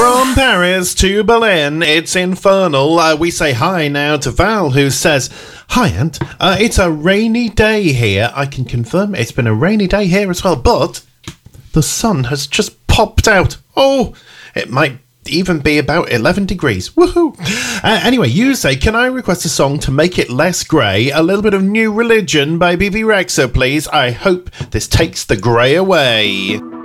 From Paris to Berlin, it's infernal. We say hi now to Val, who says, "Hi, Ant. It's a rainy day here. I can confirm it's been a rainy day here as well, but the sun has just popped out. Oh, it might even be about 11 degrees. Woohoo!" Anyway, you say, "Can I request a song to make it less grey? A little bit of New Religion by BB Rexha, please. I hope this takes the grey away."